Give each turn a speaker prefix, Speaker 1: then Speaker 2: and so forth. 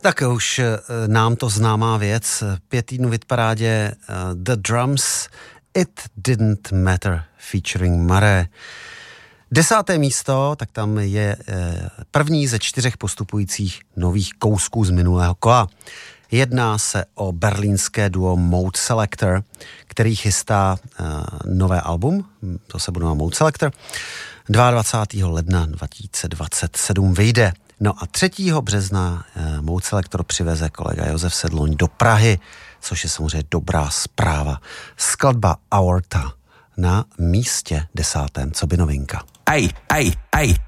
Speaker 1: Tak už nám to známá věc. 5 týdnů v hitparádě The Drums, It Didn't Matter featuring Mare. 10. místo, tak tam je první ze 4 postupujících nových kousků z minulého kola. Jedná se o berlínské duo Mode Selector, který chystá nové album, to se bude na Mode Selector, 22. ledna 2027 vyjde. No a 3. března Mode Selector přiveze kolega Josef Sedloň do Prahy, což je samozřejmě dobrá zpráva. Skladba Aorta na místě 10. co by novinka.
Speaker 2: Aj.